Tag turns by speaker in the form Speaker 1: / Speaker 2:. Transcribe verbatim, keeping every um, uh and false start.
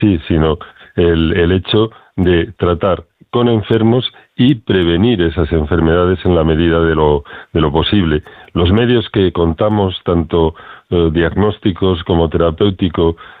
Speaker 1: sí, sino el, el hecho de tratar con enfermos y prevenir esas enfermedades en la medida de lo, de lo posible. Los medios que contamos, tanto eh, diagnósticos como terapéuticos,